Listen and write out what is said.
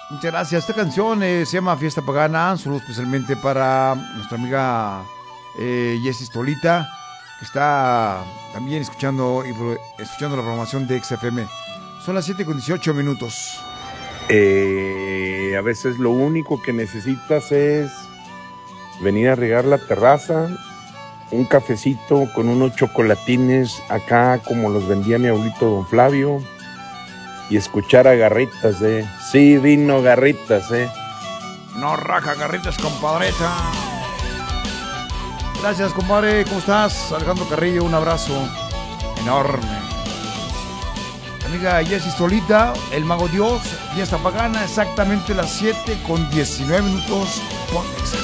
Muchas gracias. Esta canción se llama Fiesta Pagana. Un saludo especialmente para nuestra amiga Jessie Stolita, que está también escuchando escuchando la programación de XFM. Son las 7:18. A veces lo único que necesitas es venir a regar la terraza, un cafecito con unos chocolatines acá como los vendía mi abuelito don Flavio, y escuchar a Garritas, Sí, vino Garritas, No raja garritas, compadreta. Gracias, compadre. ¿Cómo estás? Alejandro Carrillo, un abrazo enorme. Amiga Jessie Stolita, el Mago Dios, Fiesta Pagana, exactamente las 7:19. Ponte